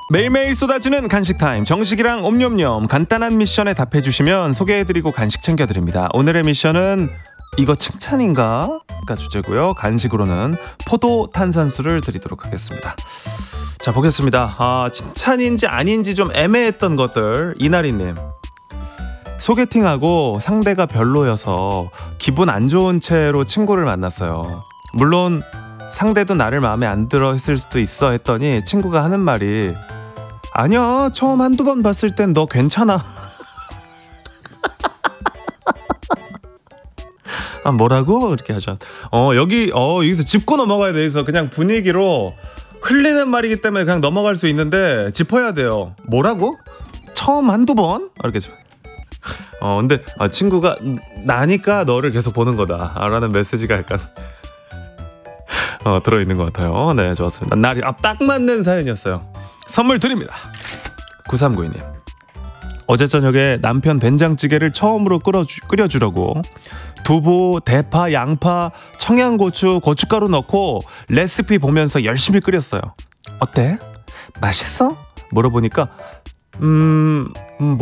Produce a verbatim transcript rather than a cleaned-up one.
매일매일 쏟아지는 간식 타임, 정식이랑 옴뇸뇸. 간단한 미션에 답해주시면 소개해드리고 간식 챙겨드립니다. 오늘의 미션은 이거 칭찬인가? 가 주제고요. 간식으로는 포도 탄산수를 드리도록 하겠습니다. 자, 보겠습니다. 아, 칭찬인지 아닌지 좀 애매했던 것들. 이나리님, 소개팅하고 상대가 별로여서 기분 안 좋은 채로 친구를 만났어요. 물론 상대도 나를 마음에 안 들어 했을 수도 있어 했더니 친구가 하는 말이, 아니야, 처음 한두 번 봤을 땐 너 괜찮아. 아, 뭐라고? 이렇게 하죠. 어, 여기, 어, 여기서 짚고 넘어가야 돼. 여기서 그냥 분위기로 흘리는 말이기 때문에 그냥 넘어갈 수 있는데 짚어야 돼요. 뭐라고? 처음 한두 번? 이렇게. 어, 근데 아, 친구가 나니까 너를 계속 보는 거다 라는 메시지가 약간 어, 들어있는 것 같아요. 네, 좋았습니다. 날이 아, 딱 맞는 사연이었어요. 선물 드립니다. 구삼구이 님, 어제 저녁에 남편 된장찌개를 처음으로 끓여주, 끓여주려고 두부, 대파, 양파, 청양고추, 고춧가루 넣고 레시피 보면서 열심히 끓였어요. 어때? 맛있어? 물어보니까 음...